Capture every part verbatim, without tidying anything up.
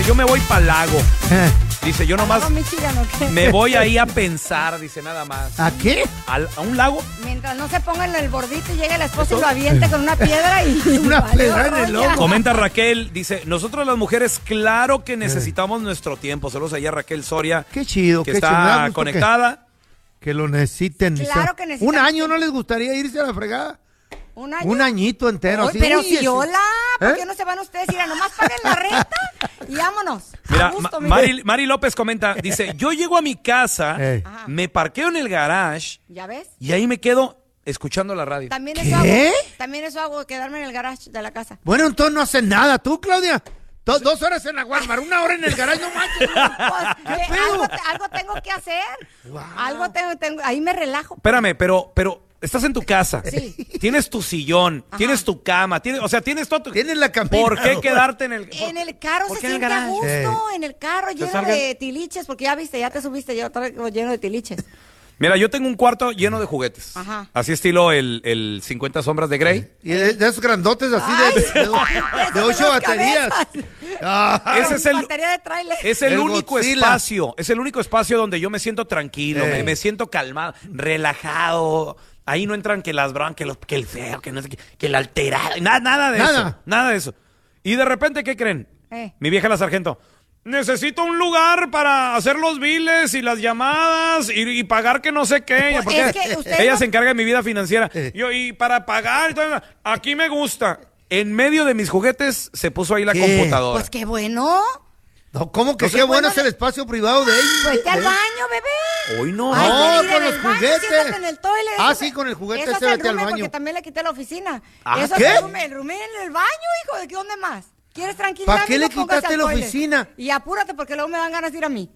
Yo me voy para el lago. Eh. Dice, yo nomás Michigan, ¿o qué? me voy ahí a pensar, dice, nada más. ¿A qué? Al- ¿A un lago? Mientras no se ponga en el bordito y llegue la esposa y lo aviente con una piedra y... Una valió piedra en el roña. ojo. Comenta Raquel, dice, nosotros las mujeres, claro que necesitamos nuestro tiempo. Saludos allá a Raquel Soria, Qué chido, que qué chido. Me da está gusto conectada. Que, que lo necesiten. Claro que necesitan. ¿Un año no les gustaría irse a la fregada? ¿Un año? Un añito entero. Ay, así, pero uy, si así. hola, ¿por ¿Eh? qué no se van ustedes? Mira, nomás paguen la renta y vámonos. Mira, A gusto, Ma- mira. Mari, Mari López comenta, dice, yo llego a mi casa, Ey. Ajá. me parqueo en el garage ¿Ya ves? y ahí me quedo escuchando la radio. También ¿Qué? eso hago. También eso hago, quedarme en el garage de la casa. Bueno, entonces no hacen nada. ¿Tú, Claudia? Do- dos horas en la Walmart, una hora en el garage, no manches. Pues, ¿Qué que pedo? algo, te- algo tengo que hacer. Wow. Algo tengo, tengo, ahí me relajo. Espérame, pero, pero estás en tu casa. Sí. Tienes tu sillón, Ajá. tienes tu cama, tienes, o sea, tienes todo. tu- Tienes la campina. ¿Por qué quedarte en el En el carro ¿por se qué en el siente a garage? gusto, en el carro lleno salgan- de tiliches, porque ya viste, ya te subiste, yo traigo lleno de tiliches. Mira, yo tengo un cuarto lleno de juguetes. Ajá. Así estilo el, el cincuenta sombras de Grey. Y de, de esos grandotes así Ay, de, de, de esos ocho de dos baterías. cabezas. Ah, Ese es el, Batería de tráiler. es el, El único Godzilla. espacio, es el único espacio donde yo me siento tranquilo, Eh. me, me siento calmado, relajado. Ahí no entran que las broncas, que, los- que el feo, que no sé qué, que el alterado, nada, nada de Nada. eso, nada de eso. Y de repente, ¿qué creen? Eh. Mi vieja la sargento. Necesito un lugar para hacer los biles y las llamadas y, y pagar que no sé qué. Pues Porque es que usted ella no- se encarga de mi vida financiera. Eh. Yo, y para pagar, y todo, aquí me gusta. En medio de mis juguetes se puso ahí la ¿Qué? computadora. Pues qué bueno. no, ¿cómo que No sé, qué bueno bueno, es el espacio privado de ellos? Vete al ¿Eh? baño, bebé. Hoy no. Ay, No, mira, con en los el baño, juguetes. siéntate en el toilet, Ah, eso- sí, con el juguete eso ese es el vete al roomie, baño. porque también le quité la oficina. Ah, Eso ¿qué? es el roomie, el roomie en el baño, hijo. ¿De qué dónde más? ¿Quieres tranquilidad? ¿Para qué le amigo? Póngase quitaste al la toilet. oficina? Y apúrate porque luego me dan ganas de ir a mí.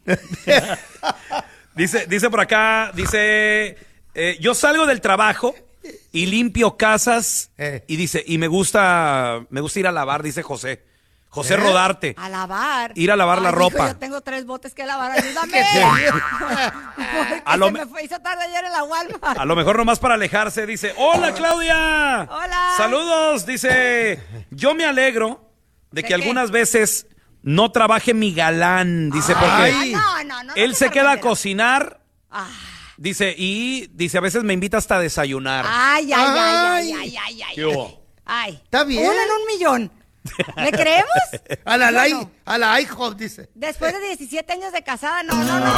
Dice, dice por acá, dice, eh, yo salgo del trabajo y limpio casas Eh. y dice, y me gusta, me gusta ir a lavar, dice José. José ¿Eh? Rodarte. A lavar. Ir a lavar la hijo, ropa. yo tengo tres botes que lavar, ayúdame. Porque A lo se me- me fue, hizo tarde ayer en la Walmart. A lo mejor nomás para alejarse, dice, hola Claudia. Hola. Saludos, dice, yo me alegro de ¿De que qué? algunas veces no trabaje mi galán, dice, porque Ay. Ah, no, no, no. él no se te queda a sorprenderás. cocinar, Ah. dice, y dice, a veces me invita hasta a desayunar. Ay, ay, ay, ay, Ay. ay, ay, ay. ¿Qué hubo? Ay. Está bien. Uno en un millón. ¿Le creemos? A la, Bueno, I- a la IHOP, dice. después de diecisiete años de casada, no, no, no.